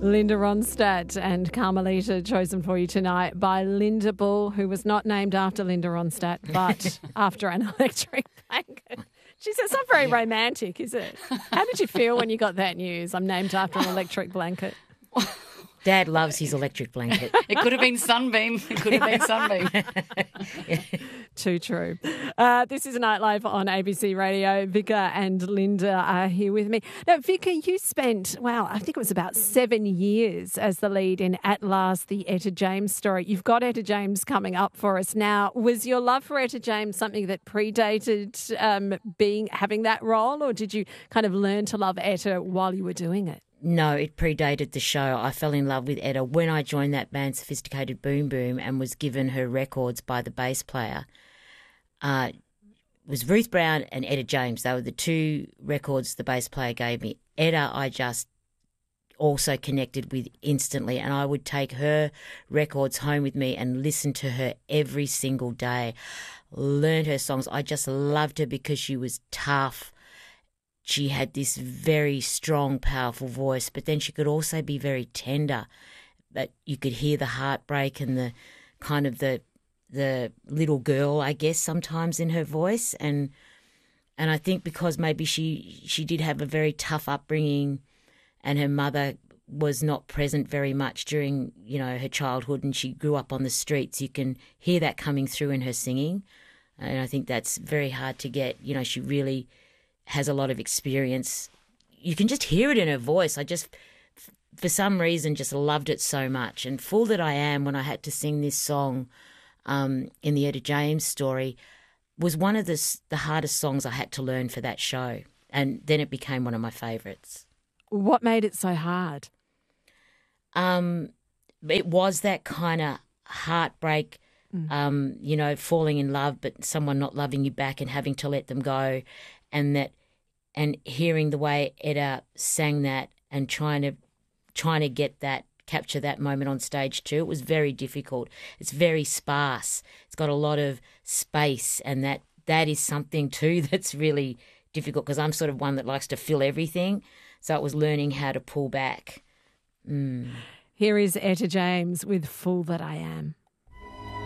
Linda Ronstadt and Carmelita, chosen for you tonight by Linda Bull, who was not named after Linda Ronstadt, but after an electric blanket. She said, it's not very romantic, is it? How did you feel when you got that news? I'm named after an electric blanket. Dad loves his electric blanket. It could have been Sunbeam. It could have been Sunbeam. Too true. This is Nightlife on ABC Radio. Vika and Linda are here with me. Now, Vika, you spent, I think it was about 7 years as the lead in At Last, the Etta James story. You've got Etta James coming up for us now. Was your love for Etta James something that predated having that role, or did you kind of learn to love Etta while you were doing it? No, it predated the show. I fell in love with Etta when I joined that band, Sophisticated Boom Boom, and was given her records by the bass player. It was Ruth Brown and Etta James. They were the two records the bass player gave me. Etta, I just also connected with instantly, and I would take her records home with me and listen to her every single day, learn her songs. I just loved her because she was tough. She had this very strong, powerful voice, but then she could also be very tender. But you could hear the heartbreak and the kind of the little girl, I guess, sometimes in her voice. And I think because maybe she did have a very tough upbringing, and her mother was not present very much during, her childhood, and she grew up on the streets. You can hear that coming through in her singing, and I think that's very hard to get. She really has a lot of experience. You can just hear it in her voice. I just, for some reason, just loved it so much. And Fool That I Am, when I had to sing this song in the Etta James story, was one of the hardest songs I had to learn for that show. And then it became one of my favourites. What made it so hard? It was that kind of heartbreak, falling in love but someone not loving you back and having to let them go. And hearing the way Etta sang that and trying to get that, capture that moment on stage too, it was very difficult. It's very sparse. It's got a lot of space, and that is something too that's really difficult because I'm sort of one that likes to fill everything. So it was learning how to pull back. Here is Etta James with Fool That I Am.